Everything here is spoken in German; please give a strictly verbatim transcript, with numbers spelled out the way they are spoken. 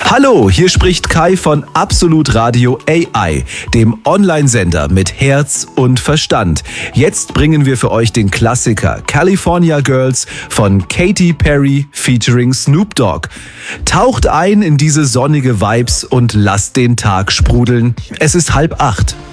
Hallo, hier spricht Kai von Absolut Radio A I, dem Online-Sender mit Herz und Verstand. Jetzt bringen wir für euch den Klassiker California Girls von Katy Perry featuring Snoop Dogg. Taucht ein in diese sonnige Vibes und lasst den Tag sprudeln. Es ist halb acht.